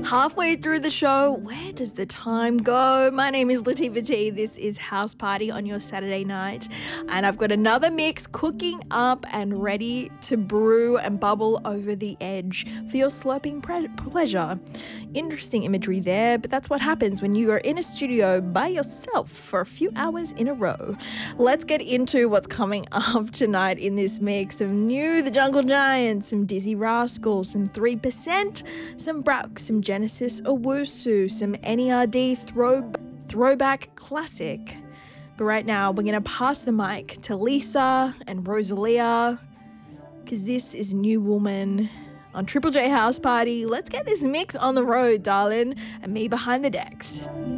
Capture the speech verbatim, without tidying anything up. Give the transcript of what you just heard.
Halfway through the show, where does the time go? My name is Latifah T. This is House Party on your Saturday night, and I've got another mix cooking up and ready to brew and bubble over the edge for your slurping pre- pleasure. Interesting imagery there, but that's what happens when you are in a studio by yourself for a few hours in a row. Let's get into what's coming up tonight in this mix. Some new The Jungle Giants, some Dizzy Rascals, some three percent, some Brook, some Genesis Owusu, some N E R D throw, throwback classic. But right now, we're going to pass the mic to Lisa and Rosalia, because this is New Woman on Triple J House Party. Let's get this mix on the road, darling, and me behind the decks.